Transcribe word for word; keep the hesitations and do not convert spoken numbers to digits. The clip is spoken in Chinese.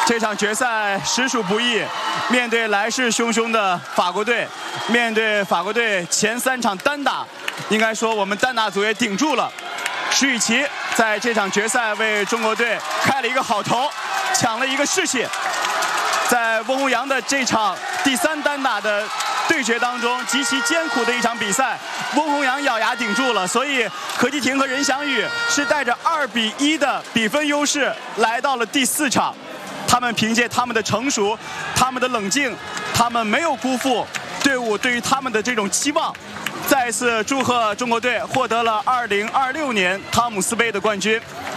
这场决赛实属不易，面对来势汹汹的法国队，面对法国队前三场单打，应该说我们单打组也顶住了。石宇奇在这场决赛为中国队开了一个好头，抢了一个士气。在翁宏扬的这场第三单打的对决当中，极其艰苦的一场比赛，翁宏扬咬牙顶住了，所以何继廷和任翔宇是带着二比一的比分优势来到了第四场。他们凭借他们的成熟，他们的冷静，他们没有辜负队伍对于他们的这种期望。再一次祝贺中国队获得了二零二六年汤姆斯杯的冠军。